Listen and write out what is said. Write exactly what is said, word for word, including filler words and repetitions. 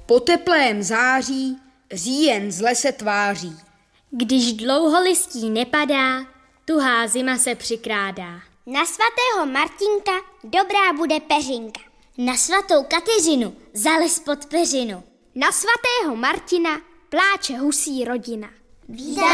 Po teplém září říjen z lese tváří. Když dlouho listí nepadá, tuhá zima se přikrádá. Na svatého Martinka dobrá bude peřinka. Na svatou Kateřinu zales pod peřinu. Na svatého Martina pláče husí rodina. Vídá